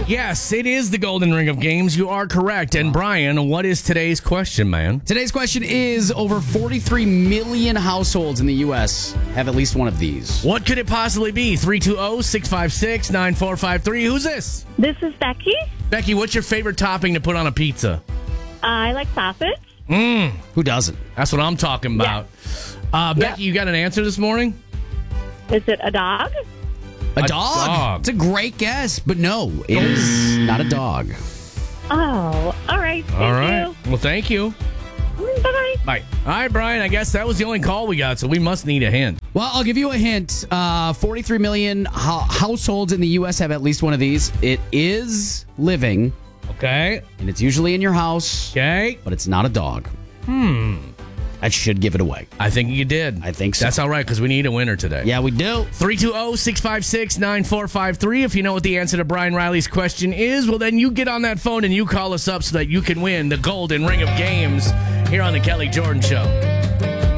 Yes, it is the Golden Ring of Games. You are correct. And Brian, what is today's question, man? Today's question is over 43 million households in the U.S. have at least one of these. What could it possibly be? 320-656-9453. Who's this? This is Becky. Becky, what's your favorite topping to put on a pizza? I like sausage. Who doesn't? That's what I'm talking about. Becky, you got an answer this morning? Is it a dog? A dog. It's a great guess, but no, it is not a dog. Oh, all right. Thank you. Well, thank you. Bye-bye. Bye. All right, Brian, I guess that was the only call we got, so we must need a hint. Well, I'll give you a hint. 43 million households in the U.S. have at least one of these. It is living, Okay. and it's usually in your house, Okay. but it's not a dog. I should give it away. I think you did. I think so. That's all right, because we need a winner today. Yeah, we do. 320-656-9453. If you know what the answer to Brian Riley's question is, well, then you get on that phone and you call us up so that you can win the Golden Ring of Games here on the Kelly Jordan Show.